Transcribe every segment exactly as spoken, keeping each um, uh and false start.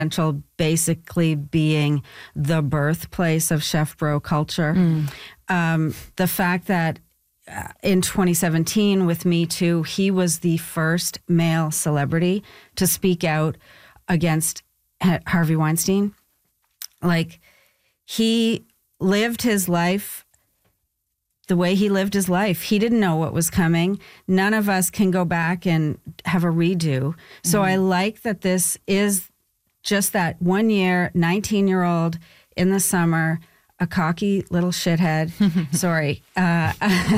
basically being the birthplace of chef bro culture. Mm. Um, the fact that uh, in twenty seventeen with Me Too, he was the first male celebrity to speak out against Harvey Weinstein. Like, he lived his life the way he lived his life. He didn't know what was coming. None of us can go back and have a redo. So mm-hmm. I like that this is just that one year, nineteen-year-old in the summer, a cocky little shithead. Sorry. Uh,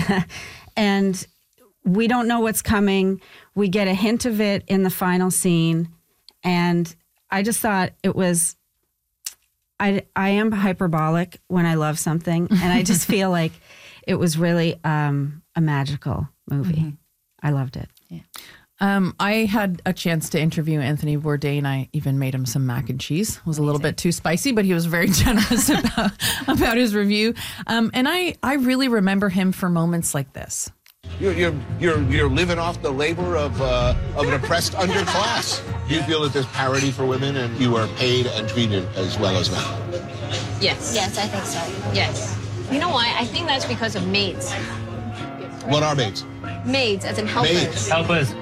and we don't know what's coming. We get a hint of it in the final scene. And I just thought it was, I, I am hyperbolic when I love something. And I just feel like it was really um, a magical movie. Mm-hmm. I loved it. Yeah. Um, I had a chance to interview Anthony Bourdain. I even made him some mac and cheese. It was Amazing. A little bit too spicy, but he was very generous about, about his review. Um, and I, I really remember him for moments like this. You're you're you're, you're living off the labor of uh, of an oppressed underclass. Do you feel that there's parity for women and you are paid and treated as well as men? Yes. Yes, I think so. Yes. You know why? I think that's because of maids. What are maids? Maids, as in helpers. Maids. Helpers.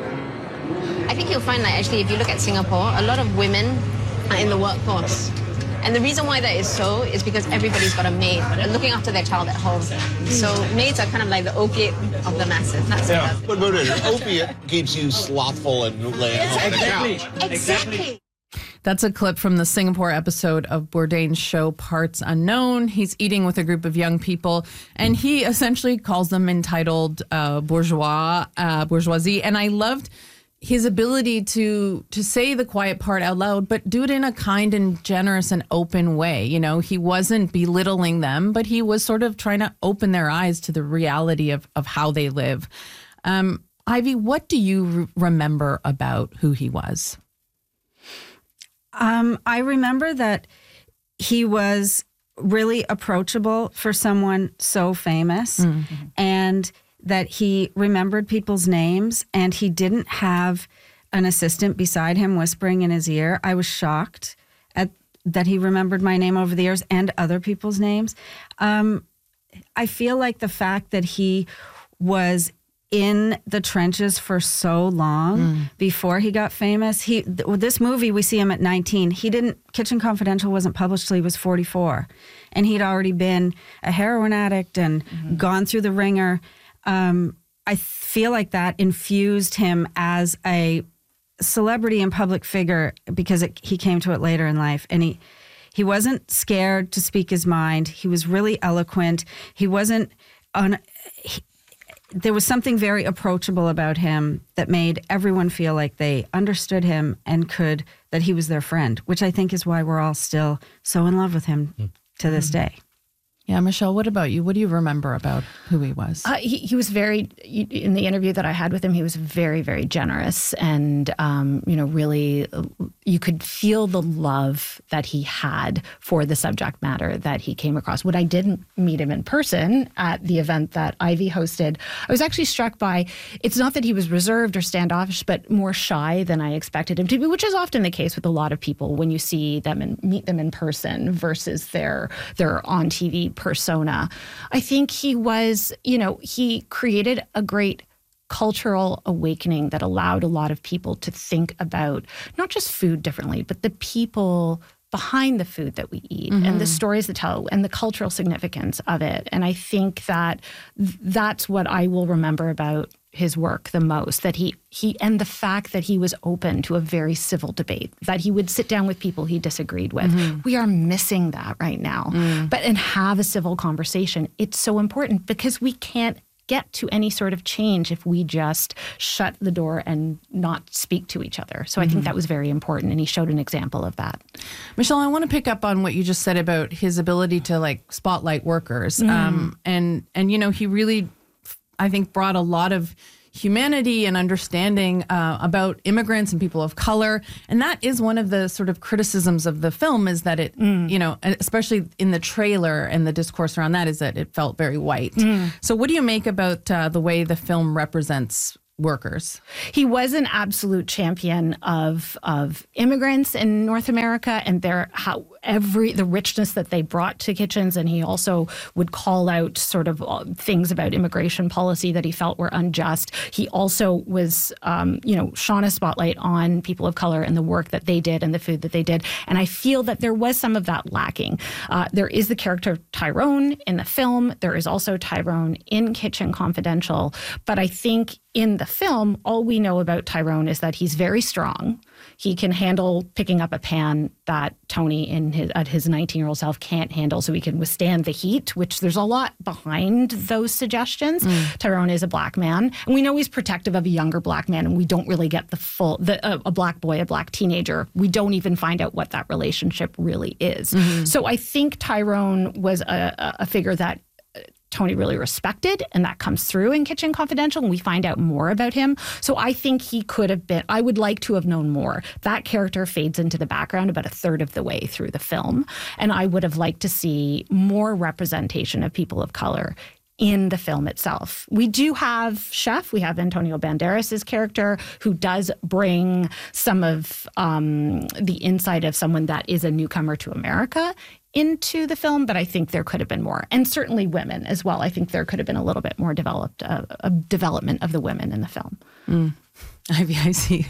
I think you'll find that actually if you look at Singapore, a lot of women are in the workforce. And the reason why that is so is because everybody's got a maid. They're looking after their child at home. So maids are kind of like the opiate of the masses. That's yeah. But, but an opiate keeps you slothful and laying on the couch. Exactly. That's a clip from the Singapore episode of Bourdain's show Parts Unknown. He's eating with a group of young people, and he essentially calls them entitled uh, bourgeois, uh, bourgeoisie. And I loved his ability to to say the quiet part out loud, but do it in a kind and generous and open way. You know, he wasn't belittling them, but he was sort of trying to open their eyes to the reality of, of how they live. Um, Ivy, what do you re- remember about who he was? Um, I remember that he was really approachable for someone so famous, mm-hmm. and that he remembered people's names, and he didn't have an assistant beside him whispering in his ear. I was shocked at that he remembered my name over the years and other people's names. Um, I feel like the fact that he was in the trenches for so long mm. before he got famous. He th- this movie, we see him at nineteen. He didn't, Kitchen Confidential wasn't published till he was forty-four. And he'd already been a heroin addict and mm-hmm. gone through the ringer. Um, I feel like that infused him as a celebrity and public figure because it, he came to it later in life. And he, he wasn't scared to speak his mind. He was really eloquent. He wasn't on... He, there was something very approachable about him that made everyone feel like they understood him and could, that he was their friend, which I think is why we're all still so in love with him mm. to this mm-hmm. day. Yeah, Michelle, what about you? What do you remember about who he was? Uh, he, he was very, in the interview that I had with him, he was very, very generous. And, um, you know, really, you could feel the love that he had for the subject matter that he came across. When I didn't meet him in person at the event that Ivy hosted, I was actually struck by, it's not that he was reserved or standoffish, but more shy than I expected him to be, which is often the case with a lot of people when you see them and meet them in person versus their, their on T V persona. I think he was, you know, he created a great cultural awakening that allowed a lot of people to think about not just food differently, but the people behind the food that we eat mm-hmm. and the stories that tell and the cultural significance of it. And I think that th- that's what I will remember about his work the most, that he he and the fact that he was open to a very civil debate, that he would sit down with people he disagreed with. Mm-hmm. We are missing that right now. Mm. But and have a civil conversation. It's so important because we can't get to any sort of change if we just shut the door and not speak to each other. So mm-hmm. I think that was very important, and he showed an example of that. Michelle, I want to pick up on what you just said about his ability to like spotlight workers. Mm. Um, and and you know, he really, I think, brought a lot of humanity and understanding uh, about immigrants and people of color. And that is one of the sort of criticisms of the film, is that it, mm. you know, especially in the trailer and the discourse around that, is that it felt very white. Mm. So what do you make about uh, the way the film represents workers. He was an absolute champion of of immigrants in North America and their how every the richness that they brought to kitchens. And he also would call out sort of things about immigration policy that he felt were unjust. He also was, um, you know, shone a spotlight on people of color and the work that they did and the food that they did. And I feel that there was some of that lacking. Uh, there is the character of Tyrone in the film. There is also Tyrone in Kitchen Confidential. But I think in the film, all we know about Tyrone is that he's very strong. He can handle picking up a pan that Tony in his, at his nineteen-year-old self can't handle, so he can withstand the heat, which there's a lot behind those suggestions. Mm. Tyrone is a black man, and we know he's protective of a younger black man, and we don't really get the full, the, uh, a black boy, a black teenager. We don't even find out what that relationship really is. Mm-hmm. So I think Tyrone was a, a figure that Tony really respected, and that comes through in Kitchen Confidential, and we find out more about him. So I think he could have been, I would like to have known more. That character fades into the background about a third of the way through the film, and I would have liked to see more representation of people of color in the film itself. We do have Chef, we have Antonio Banderas' character, who does bring some of um, the insight of someone that is a newcomer to America into the film, but I think there could have been more. And certainly women as well. I think there could have been a little bit more developed uh, a development of the women in the film. Mm. Ivy, I see.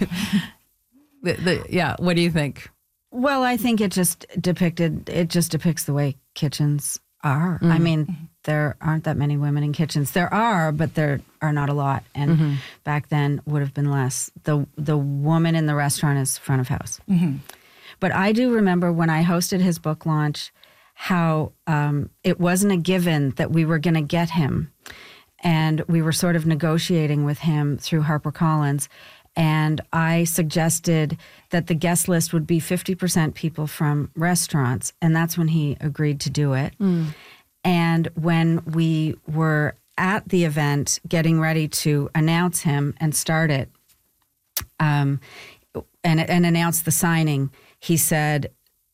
the, the, yeah, what do you think? Well, I think it just depicted, it just depicts the way kitchens are. Mm-hmm. I mean, there aren't that many women in kitchens. There are, but there are not a lot. And mm-hmm. back then would have been less. The, the woman in the restaurant is front of house. Mm-hmm. But I do remember when I hosted his book launch, how um, it wasn't a given that we were going to get him. And we were sort of negotiating with him through HarperCollins. And I suggested that the guest list would be fifty percent people from restaurants. And that's when he agreed to do it. Mm. And when we were at the event getting ready to announce him and start it, um, and, and announce the signing, he said,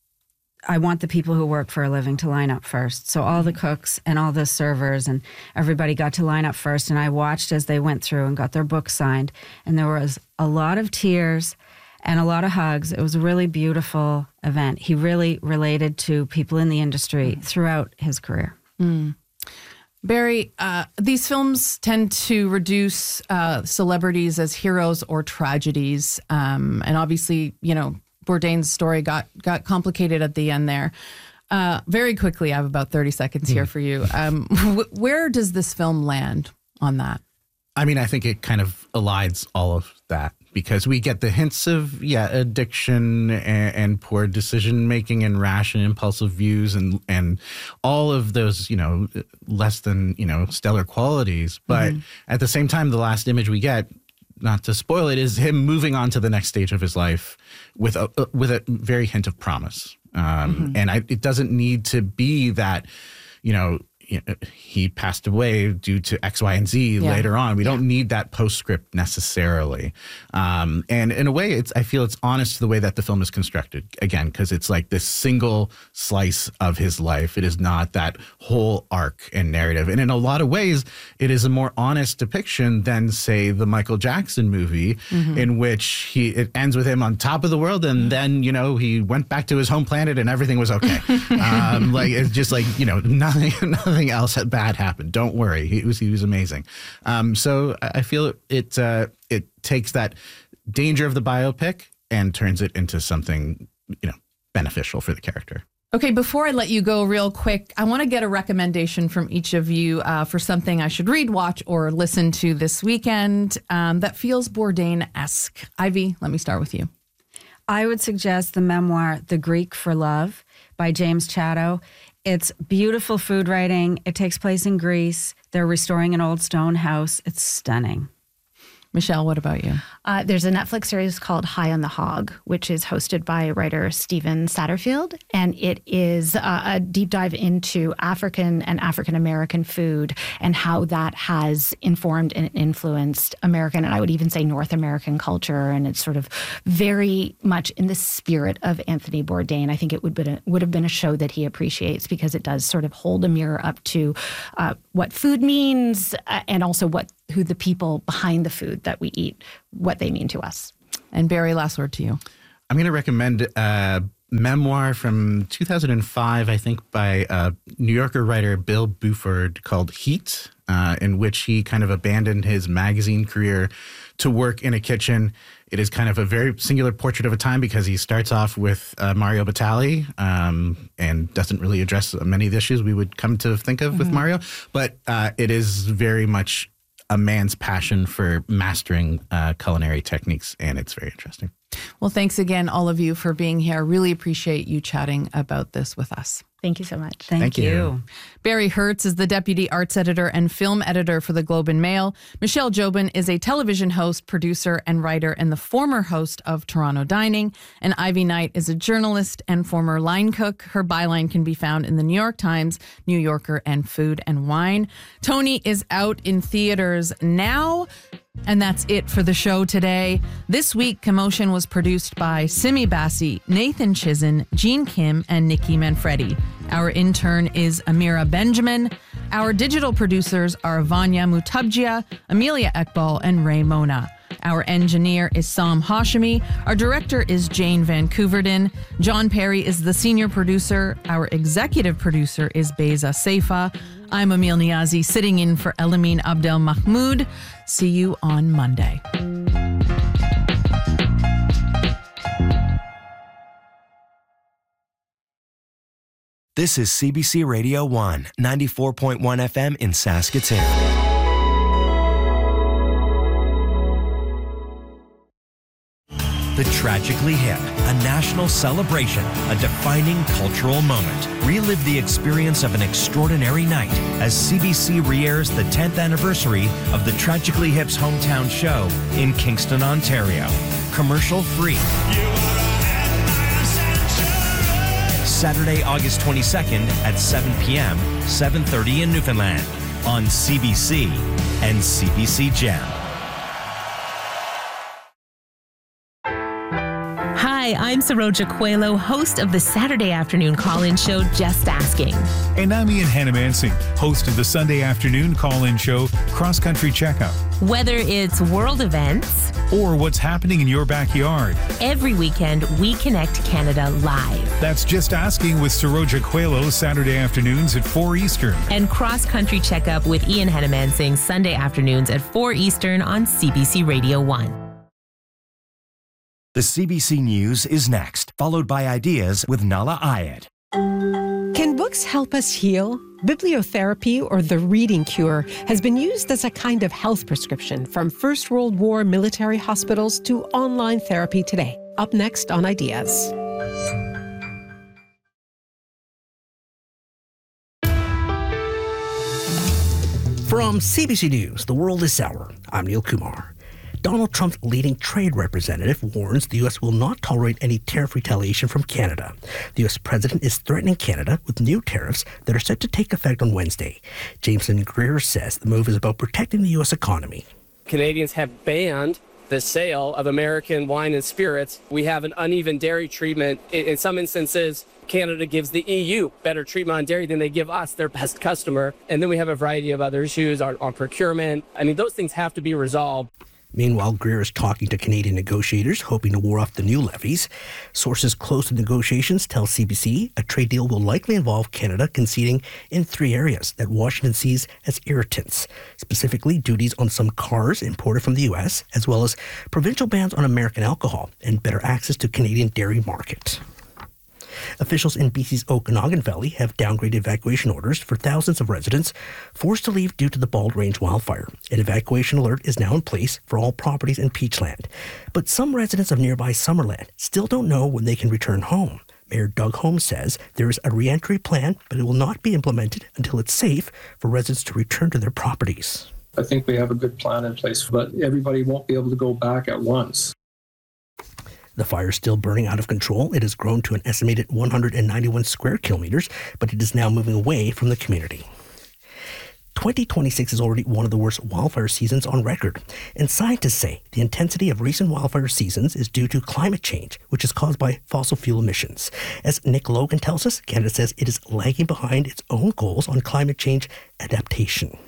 I want the people who work for a living to line up first. So all the cooks and all the servers and everybody got to line up first. And I watched as they went through and got their book signed. And there was a lot of tears and a lot of hugs. It was a really beautiful event. He really related to people in the industry mm. throughout his career. Mm. Barry, uh, these films tend to reduce uh, celebrities as heroes or tragedies. Um, and obviously, you know, Bourdain's story got got complicated at the end there. Uh, very quickly, I have about thirty seconds here for you. Um, wh- where does this film land on that? I mean, I think it kind of elides all of that because we get the hints of, yeah, addiction and, and poor decision making and rash and impulsive views and and all of those, you know, less than, you know, stellar qualities. But mm-hmm. at the same time, the last image we get, not to spoil it, is him moving on to the next stage of his life with a with a very hint of promise. Um, mm-hmm. And I, it doesn't need to be that, you know, he passed away due to X, Y, and Z yeah. later on. We yeah. don't need that postscript necessarily. Um, and in a way, it's I feel it's honest to the way that the film is constructed, again, because it's like this single slice of his life. It is not that whole arc and narrative. And in a lot of ways, it is a more honest depiction than, say, the Michael Jackson movie, mm-hmm. in which he it ends with him on top of the world. And then, you know, he went back to his home planet and everything was okay. um, like, it's just like, you know, nothing, nothing else had bad happened. Don't worry. He was he was amazing. Um, so I feel it uh, it takes that danger of the biopic and turns it into something, you know, beneficial for the character. Okay, before I let you go real quick, I want to get a recommendation from each of you uh, for something I should read, watch, or listen to this weekend um, that feels Bourdain-esque. Ivy, let me start with you. I would suggest the memoir, The Greek for Love by James Chatto. It's beautiful food writing. It takes place in Greece. They're restoring an old stone house. It's stunning. Michelle, what about you? Uh, there's a Netflix series called High on the Hog, which is hosted by writer Stephen Satterfield. And it is uh, a deep dive into African and African-American food and how that has informed and influenced American, and I would even say North American culture. And it's sort of very much in the spirit of Anthony Bourdain. I think it would, been a, would have been a show that he appreciates because it does sort of hold a mirror up to uh, what food means uh, and also what who the people behind the food that we eat, what they mean to us. And Barry, last word to you. I'm going to recommend a memoir from two thousand five, I think, by uh, New Yorker writer Bill Buford called Heat, uh, in which he kind of abandoned his magazine career to work in a kitchen. It is kind of a very singular portrait of a time because he starts off with uh, Mario Batali um, and doesn't really address many of the issues we would come to think of mm-hmm. with Mario. But uh, it is very much a man's passion for mastering uh, culinary techniques, and it's very interesting. Well, thanks again, all of you, for being here. Really appreciate you chatting about this with us. Thank you so much. Thank, Thank you. you. Barry Hertz is the deputy arts editor and film editor for the Globe and Mail. Michelle Jobin is a television host, producer, and writer, and the former host of Toronto Dining. And Ivy Knight is a journalist and former line cook. Her byline can be found in the New York Times, New Yorker, and Food and Wine. Tony is out in theaters now. And that's it for the show today. This week, Commotion was produced by Simi Bassi, Nathan Chizen, Jean Kim, and Nikki Manfredi. Our intern is Amira Benjamin. Our digital producers are Vanya Mutabjia, Amelia Ekbal, and Ray Mona. Our engineer is Sam Hashemi. Our director is Jane Van Couverden. John Perry is the senior producer. Our executive producer is Beza Seifa. I'm Emil Niazi, sitting in for Elamine Abdel Mahmoud. See you on Monday. This is C B C Radio one, ninety-four point one F M in Saskatoon. The Tragically Hip, a national celebration, a defining cultural moment. Relive the experience of an extraordinary night as C B C re-airs the tenth anniversary of the Tragically Hip's hometown show in Kingston, Ontario. Commercial free. Saturday, August twenty-second at seven p.m., seven thirty in Newfoundland on C B C and C B C Gem. Hi, I'm Saroja Coelho, host of the Saturday afternoon call-in show, Just Asking. And I'm Ian Hannah-Mansing, host of the Sunday afternoon call-in show, Cross Country Checkup. Whether it's world events or what's happening in your backyard, every weekend we connect Canada live. That's Just Asking with Saroja Coelho, Saturday afternoons at four Eastern. And Cross Country Checkup with Ian Hannah-Mansing, Sunday afternoons at four Eastern on C B C Radio one. The C B C News is next, followed by Ideas with Nala Ayed. Can books help us heal? Bibliotherapy, or the reading cure, has been used as a kind of health prescription from First World War military hospitals to online therapy today. Up next on Ideas. From C B C News, The World is Sour, I'm Neil Kumar. Donald Trump's leading trade representative warns the U S will not tolerate any tariff retaliation from Canada. The U S president is threatening Canada with new tariffs that are set to take effect on Wednesday. Jameson Greer says the move is about protecting the U S economy. Canadians have banned the sale of American wine and spirits. We have an uneven dairy treatment. In some instances, Canada gives the E U better treatment on dairy than they give us, their best customer. And then we have a variety of other issues on, on procurement. I mean, those things have to be resolved. Meanwhile, Greer is talking to Canadian negotiators, hoping to ward off the new levies. Sources close to negotiations tell C B C a trade deal will likely involve Canada conceding in three areas that Washington sees as irritants, specifically duties on some cars imported from the U S, as well as provincial bans on American alcohol and better access to Canadian dairy market. Officials in B C's Okanagan Valley have downgraded evacuation orders for thousands of residents forced to leave due to the Bald Range wildfire. An evacuation alert is now in place for all properties in Peachland. But some residents of nearby Summerland still don't know when they can return home. Mayor Doug Holmes says there is a re-entry plan, but it will not be implemented until it's safe for residents to return to their properties. I think we have a good plan in place, but everybody won't be able to go back at once. The fire is still burning out of control. It has grown to an estimated one hundred ninety-one square kilometers, but it is now moving away from the community. twenty twenty-six is already one of the worst wildfire seasons on record, and scientists say the intensity of recent wildfire seasons is due to climate change, which is caused by fossil fuel emissions. As Nick Logan tells us, Canada says it is lagging behind its own goals on climate change adaptation.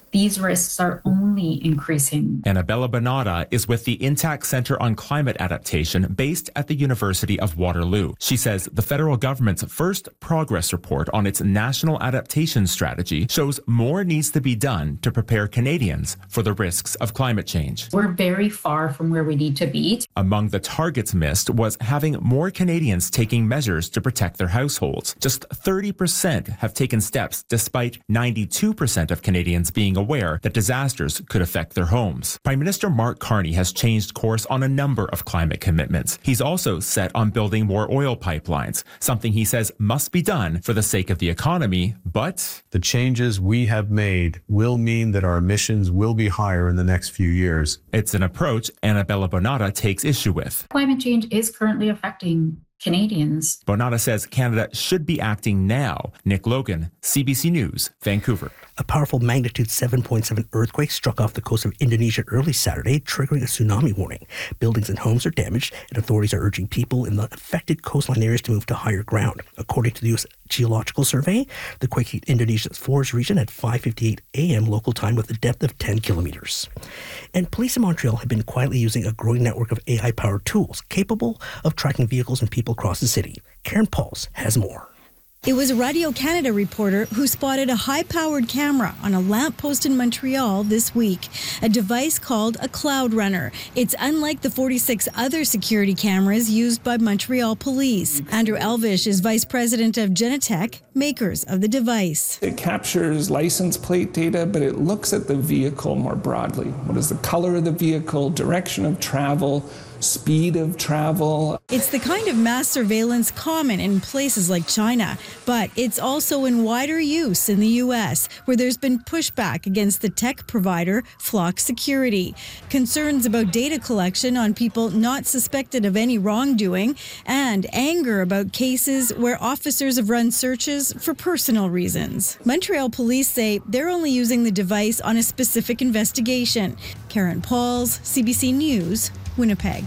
these risks are only increasing. Annabella Bonata is with the Intact Center on Climate Adaptation based at the University of Waterloo. She says the federal government's first progress report on its national adaptation strategy shows more needs to be done to prepare Canadians for the risks of climate change. We're very far from where we need to be. Among the targets missed was having more Canadians taking measures to protect their households. Just thirty percent have taken steps, despite ninety-two percent of Canadians being aware that disasters could affect their homes. Prime Minister Mark Carney has changed course on a number of climate commitments. He's also set on building more oil pipelines, something he says must be done for the sake of the economy, but the changes we have made will mean that our emissions will be higher in the next few years. It's an approach Annabella Bonata takes issue with. Climate change is currently affecting Canadians. Bonata says Canada should be acting now. Nick Logan, C B C News, Vancouver. A powerful magnitude seven point seven earthquake struck off the coast of Indonesia early Saturday, triggering a tsunami warning. Buildings and homes are damaged, and authorities are urging people in the affected coastline areas to move to higher ground. According to the U S Geological Survey, the quake hit Indonesia's Flores region at five fifty-eight a.m. local time with a depth of ten kilometers. And police in Montreal have been quietly using a growing network of A I-powered tools capable of tracking vehicles and people across the city. Karen Pauls has more. It was a Radio-Canada reporter who spotted a high-powered camera on a lamppost in Montreal this week, a device called a Cloud Runner. It's unlike the forty-six other security cameras used by Montreal police. Andrew Elvish is vice president of Genetec, makers of the device. It captures license plate data, but it looks at the vehicle more broadly. What is the color of the vehicle, direction of travel, speed of travel. It's the kind of mass surveillance common in places like China, but it's also in wider use in the U S, where there's been pushback against the tech provider Flock Security. Concerns about data collection on people not suspected of any wrongdoing, and anger about cases where officers have run searches for personal reasons. Montreal police say they're only using the device on a specific investigation. Karen Pauls, C B C News, Winnipeg.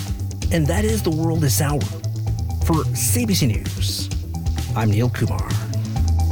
And that is The World This Hour. For C B C News, I'm Neil Kumar.